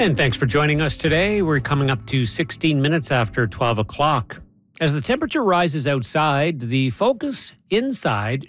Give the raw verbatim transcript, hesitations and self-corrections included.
And thanks for joining us today. We're coming up to sixteen minutes after twelve o'clock. As the temperature rises outside, the focus inside